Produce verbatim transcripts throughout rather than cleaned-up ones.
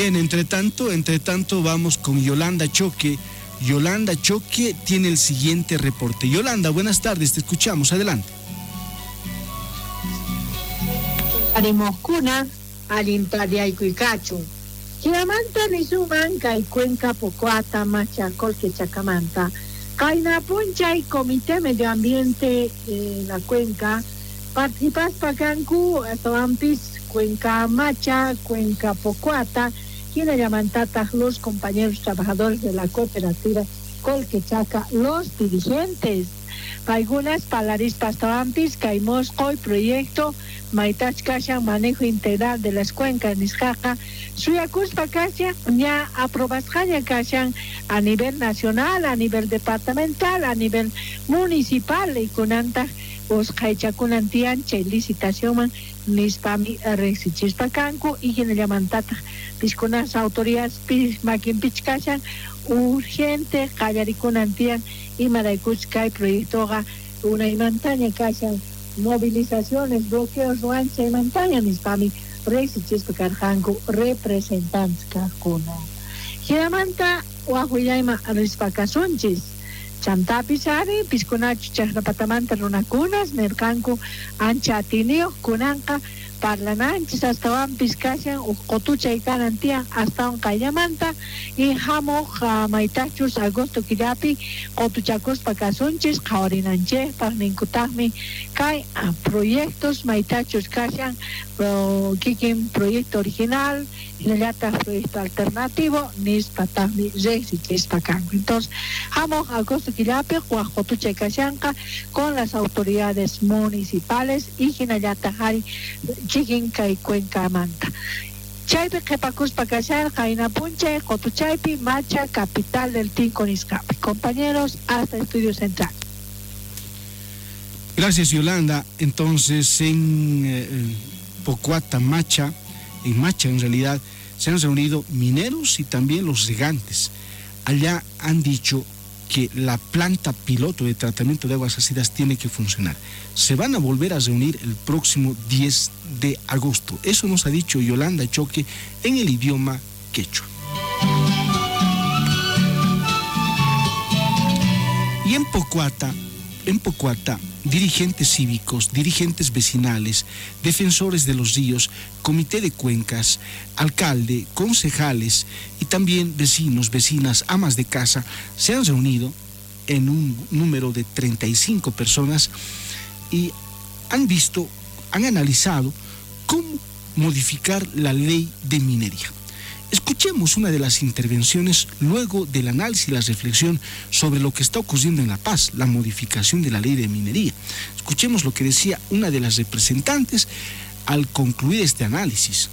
Bien, entre tanto, entre tanto vamos con Yolanda Choque. Yolanda Choque tiene el siguiente reporte. Yolanda, buenas tardes, te escuchamos, adelante. Arimoscuna, alimparia y cuicachu. Chiramanta ni sumanca y cuenca pocuata machacol que chacamanta. Caina puncha y comité medio ambiente en la cuenca. Participas pacancu, atoampis, cuenca macha, cuenca pocuata. Quienes llaman tatas los compañeros trabajadores de la cooperativa Colquechaca, los dirigentes. Algunas palarispas tawampis, caimosco y proyecto Maitach Kashan, manejo integral de las cuencas Niscaja, Suyacuspa Kashan, ya aprobascaña Kashan a nivel nacional, a nivel departamental, a nivel municipal, y kunanta, os Kaichakunantian, che licitación, Nispami, Rexichispa Canco, y quien llaman tata, piscunas autoridades, pis, maquin pichkashan, urgente, Kayarikunantian, y Maraicuchca y proyecto una imantaña Kashan, movilizaciones, bloqueos, rancha y montaña, Nispami, Rexichispa Carjanco, representantes Carcona. Giramanta, Huahuyaima, Rispacasonchis. Chantapisari, Piscunachu, Chasnapatamanta, Runacunas, Mercanco, Ancha Atineo, Cunanca, Parlananchis, hasta Van Piscasian, Cotucha y Canantia, hasta un Cayamanta, y Jamo, Maitachus, Agosto Quirapi, Cotuchacos, Pacasonchis, Caorinanche, Parnincutami, Kai, proyectos, Maitachus, Casian, Kikin, proyecto original, Inayata, proyecto alternativo, Nispatami, Rexichis, Pacanco. Entonces, Jamo, Agosto Quirapi, Cotucha y Cayanca, con las autoridades municipales y Inayata, Hari, Chiquinca y Cuenca Manta. Chaype Kepacus Pacachar, Jaina Punche, Cotuchaipi, Macha, capital del Tinco Niscapi. Compañeros, hasta Estudio Central. Gracias, Yolanda. Entonces, en eh, Pocuata, Macha, en Macha en realidad, se han reunido mineros y también los regantes. Allá han dicho que la planta piloto de tratamiento de aguas ácidas tiene que funcionar. Se van a volver a reunir el próximo diez de agosto. Eso nos ha dicho Yolanda Choque en el idioma quechua. Y en Pocuata, en Pocuata, dirigentes cívicos, dirigentes vecinales, defensores de los ríos, comité de cuencas, alcalde, concejales y también vecinos, vecinas, amas de casa se han reunido en un número de treinta y cinco personas y han visto, han analizado cómo modificar la ley de minería. Escuchemos una de las intervenciones luego del análisis y la reflexión sobre lo que está ocurriendo en La Paz, la modificación de la ley de minería. Escuchemos lo que decía una de las representantes al concluir este análisis.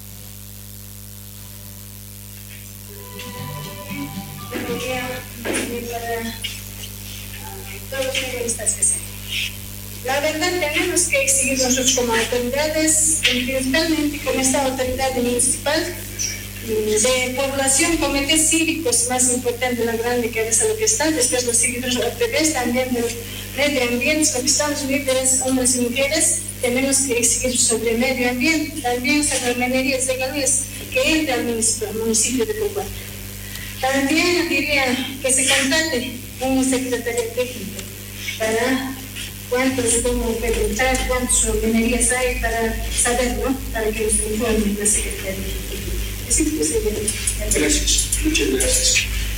Todos los periodistas que sean. La verdad, tenemos que exigir nosotros como autoridades, principalmente como esta autoridad municipal, de población, comités cívicos, más importante, la grande cabeza lo que está, después los seguidores al revés, también del medio ambiente, lo que estamos líderes, hombres y mujeres, tenemos que exigir sobre medio ambiente, también sacar minerías legales que entre al municipio, al municipio de Pocuata. También diría que se contrate un secretario técnico para cuántos, cómo preguntar, cuántas minerías hay para saber, ¿no? Para que nos informe la secretaría. Sí, pues, gracias, muchas gracias.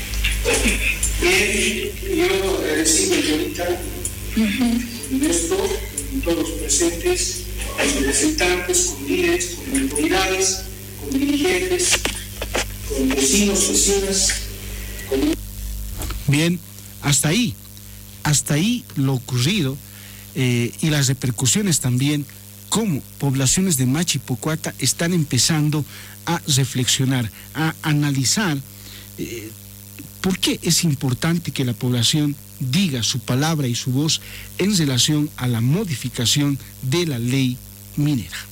Bien, yo agradecido ahorita con esto, con todos los presentes, con representantes, con líderes, con autoridades, con dirigentes, con vecinos, vecinas, con... Bien, hasta ahí, hasta ahí lo ocurrido eh, y las repercusiones también, cómo poblaciones de Macha y Pocuata están empezando a reflexionar, a analizar eh, por qué es importante que la población diga su palabra y su voz en relación a la modificación de la ley minera.